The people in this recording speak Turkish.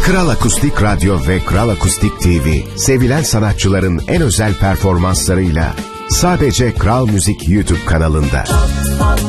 Kral Akustik Radyo ve Kral Akustik TV, sevilen sanatçıların en özel performanslarıyla sadece Kral Müzik YouTube kanalında.